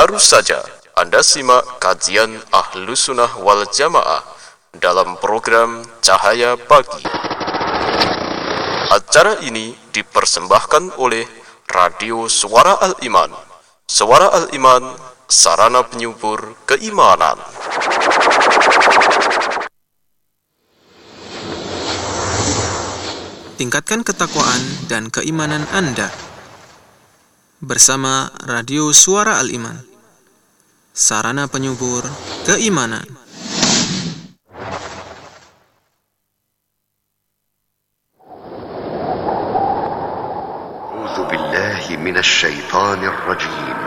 Baru saja Anda simak kajian Ahlus Sunnah wal Jamaah dalam program Cahaya Pagi. Acara ini dipersembahkan oleh Radio Suara Al-Iman. Suara Al-Iman, sarana penyubur keimanan. Tingkatkan ketakwaan dan keimanan Anda bersama Radio Suara Al-Iman, sarana penyubur keimanan. A'udzu billahi minasy syaithanir rajim.